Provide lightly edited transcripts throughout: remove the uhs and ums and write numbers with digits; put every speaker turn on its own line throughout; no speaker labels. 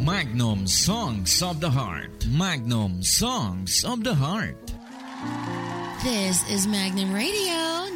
Magnum Songs of the Heart. Magnum Songs of the Heart.
This is Magnum Radio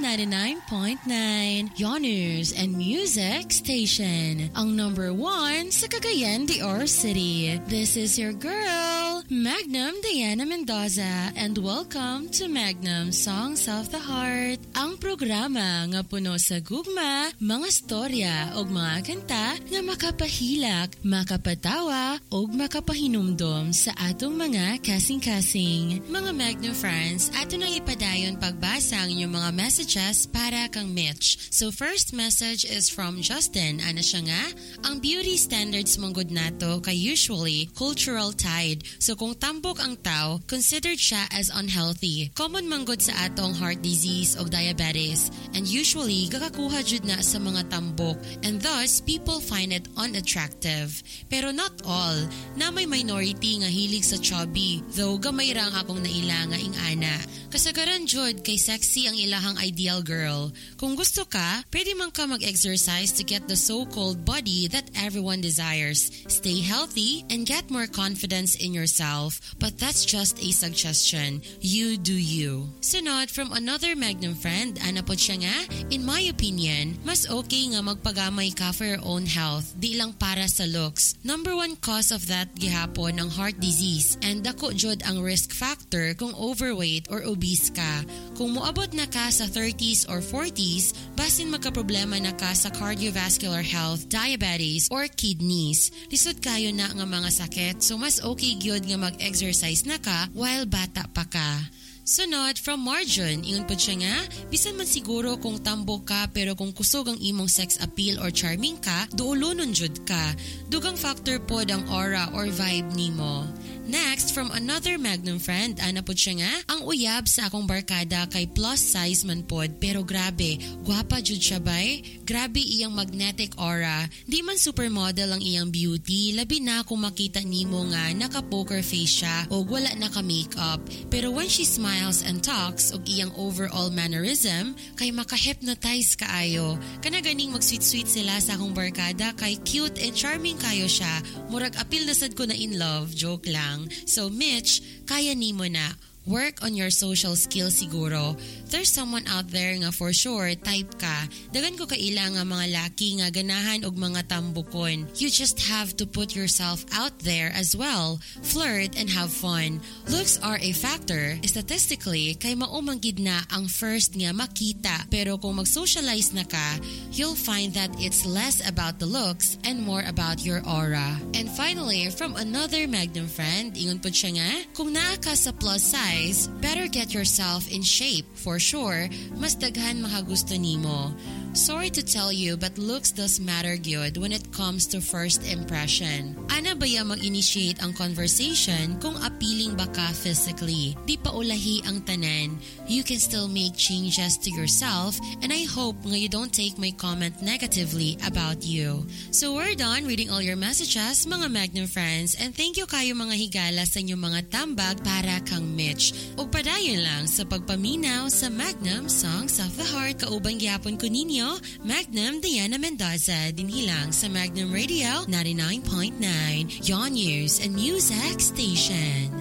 99.9, your news and music station. Ang number 1 sa Cagayan de Oro City. This is your girl, Magnum Diana Mendoza, and welcome to Magnum Songs of the Heart. Ang programa nga puno sa gugma, mga storya o mga kanta nga makapahilak, makapatawa o makapahinumdom sa atong mga kasing-kasing. Mga Magnum friends, ato nang ipadayon pagbasa ang inyong mga messages para kang Mitch. So first message is from Justin. Ana siya nga, ang beauty standards manggod nato kay usually cultural tied. So kung tambok ang tao, considered siya as unhealthy. Common manggod sa atong heart disease o diabetes. And usually, gakakuha jud na sa mga tambok. And thus, people find it unattractive. Pero not all. Na may minority nga hilig sa chubby. Though gamay rang akong naila nga ingana. Kasagaran jud kay sexy ang ilahang ideal girl. Kung gusto ka, pwede man ka mag-exercise to get the so-called body that everyone desires. Stay healthy and get more confidence in yourself. But that's just a suggestion. You do you. Sunod from another Magnum friend, ana po siya nga, in my opinion, mas okay nga magpagamay ka for your own health, di lang para sa looks. Number 1 cause of that gihapon ang heart disease, and dako jud ang risk factor kung overweight or obese ka. Kung moabot na ka sa 30s or 40s, basin magkaproblema na ka sa cardiovascular health, diabetes, or kidneys. Lisod kayo na nga mga sakit, so mas okay gyud nga mag-exercise na ka while bata pa ka. Sunod from Marjon, ingon po siya nga, bisan man siguro kung tambok ka pero kung kusog ang imong sex appeal or charming ka, duulunon jud ka. Dugang factor pod ang aura or vibe nimo. Next, from another Magnum friend, ana po siya nga, ang uyab sa akong barkada kay plus size man pod, pero grabe, gwapa jud siya bay. Grabe iyang magnetic aura. Di man supermodel ang iyang beauty, labi na kung makita nimo nga naka-poker face siya o wala naka-makeup. Pero when she smiles and talks og iyang overall mannerism, kay maka-hypnotize kaayo. Kana ganing mag-sweet-sweet sila sa akong barkada kay cute and charming kayo siya. Murag apil na sad ko na in love, joke lang. So Mitch, kaya nimo na. Work on your social skills siguro. There's someone out there nga for sure type ka. Dagan ko kaila nga mga laki nga ganahan og mga tambukon. You just have to put yourself out there as well. Flirt and have fun. Looks are a factor. Statistically, kay maumanggid na ang first nga makita. Pero kung mag-socialize na ka, you'll find that it's less about the looks and more about your aura. And finally, from another Magnum friend, ingon po siya nga, kung naa ka sa plus size, better get yourself in shape. For sure, mas daghan makagusto nimo. Sorry to tell you, but looks does matter gyud when it comes to first impression. Ana baya mag-initiate ang conversation kung appealing ba ka physically. Di pa ulahi ang tanan. You can still make changes to yourself, and I hope nga you don't take my comment negatively about you. So we're done reading all your messages, mga Magnum friends, and thank you kayo mga higala sa inyong mga tambag para kang Mitch. O padayon lang sa pagpaminaw sa Magnum Songs of the Heart, kaubang gyapon ko ninyo, Magnum Diana Mendoza, dinhilang sa Magnum Radio 99.9, your news and music station.